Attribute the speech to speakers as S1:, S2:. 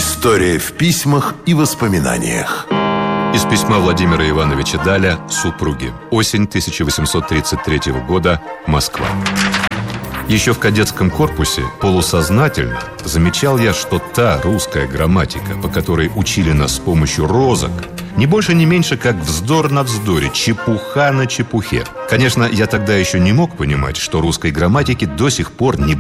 S1: История в письмах и воспоминаниях.
S2: Из письма Владимира Ивановича Даля супруге. Осень 1833 года. Москва. Еще в кадетском корпусе полусознательно замечал я, что та русская грамматика, по которой учили нас с помощью розок, не больше, не меньше, как вздор на вздоре, чепуха на чепухе. Конечно, я тогда еще не мог понимать, что русской грамматики до сих пор не